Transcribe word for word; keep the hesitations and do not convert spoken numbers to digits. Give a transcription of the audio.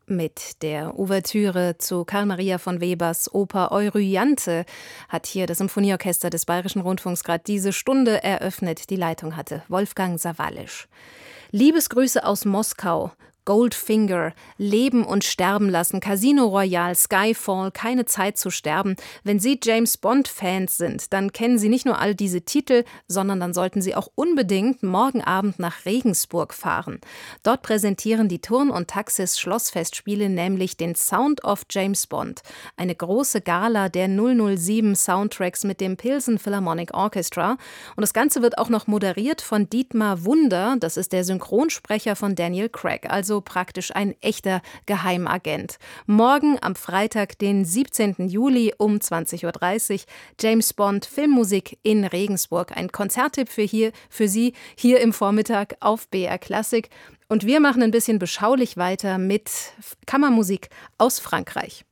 Mit der Ouvertüre zu Carl Maria von Webers Oper Euryanthe hat hier das Symphonieorchester des Bayerischen Rundfunks gerade diese Stunde eröffnet. Die Leitung hatte Wolfgang Sawallisch. Liebesgrüße aus Moskau. Goldfinger, Leben und Sterben lassen, Casino Royale, Skyfall, Keine Zeit zu sterben. Wenn Sie James-Bond-Fans sind, dann kennen Sie nicht nur all diese Titel, sondern dann sollten Sie auch unbedingt morgen Abend nach Regensburg fahren. Dort präsentieren die Turn- und Taxis Schlossfestspiele nämlich den Sound of James Bond, eine große Gala der null null sieben Soundtracks mit dem Pilsen Philharmonic Orchestra. Und das Ganze wird auch noch moderiert von Dietmar Wunder, das ist der Synchronsprecher von Daniel Craig, also praktisch ein echter Geheimagent. Morgen am Freitag, den siebzehnten Juli um zwanzig Uhr dreißig, James Bond Filmmusik in Regensburg. Ein Konzerttipp für, hier, für Sie hier im Vormittag auf B R Klassik. Und wir machen ein bisschen beschaulich weiter mit Kammermusik aus Frankreich.